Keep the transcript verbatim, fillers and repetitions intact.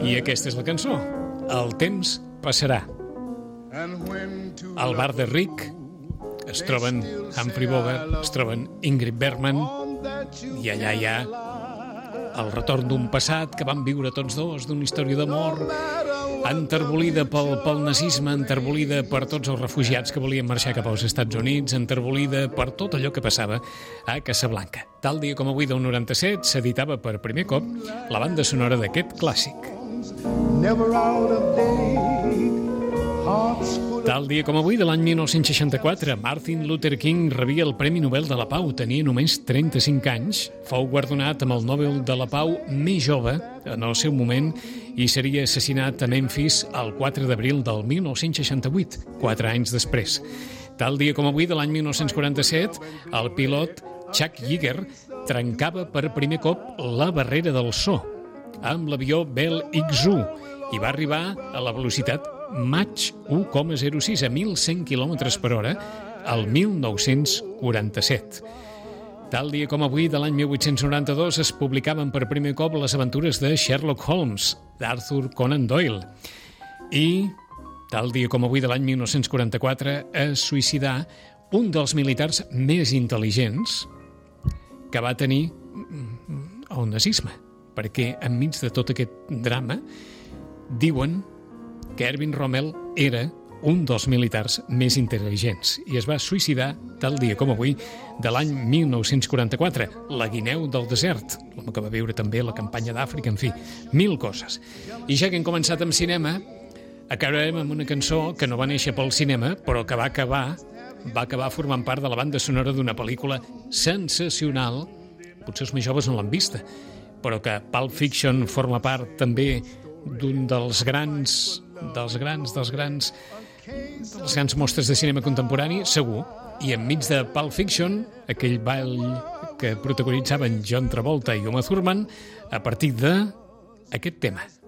I aquesta és la cançó. El temps passarà. Al bar de Rick es troben Humphrey Bogart, es troben Ingrid Bergman, i allà hi ha el retorn d'un passat que van viure tots dos, d'una història d'amor enterbolida pel, pel nazisme, enterbolida per tots els refugiats que volien marxar cap als Estats Units, enterbolida per tot allò que passava a Casablanca. Tal dia com avui del noranta-set s'editava per primer cop la banda sonora d'aquest clàssic. Tal dia com avui de l'any mil nou-cents seixanta-quatre, Martin Luther King rebia el Premi Nobel de la Pau. Tenia només trenta-cinc anys. Fou guardonat amb el Nobel de la Pau més jove en el seu moment i seria assassinat a Memphis el quatre d'abril del mil nou-cents seixanta-vuit, quatre anys després. Tal dia com avui de l'any mil nou-cents quaranta-set, el pilot Chuck Yeager trencava per primer cop la barrera del so amb l'avió Bell X u i va arribar a la velocitat Mach u coma zero sis a mil cent quilòmetres per hora al mil nou-cents quaranta-set. Tal dia com avui de l'any mil vuit-cents noranta-dos es publicaven per primer cop les aventures de Sherlock Holmes, d'Arthur Conan Doyle. I tal dia com avui de l'any mil nou-cents quaranta-quatre es suïcidà un dels militars més intel·ligents que va tenir el nazisme, perquè enmig de tot aquest drama diuen que Erwin Rommel era un dels militars més intel·ligents i es va suïcidar tal dia com avui de l'any mil nou-cents quaranta-quatre, la guineu del desert, l'home que va viure també la campanya d'Àfrica, en fi, mil coses. I ja que hem començat amb cinema, acabarem amb una cançó que no va néixer pel cinema, però que va acabar, va acabar formant part de la banda sonora d'una pel·lícula sensacional, potser els més joves no l'han vista, però que Pulp Fiction forma part també d'un dels grans, dels grans, dels grans, dels grans mostres de cinema contemporani, segur. I enmig de Pulp Fiction, aquell ball que protagonitzaven John Travolta i Uma Thurman, a partir d'aquest tema.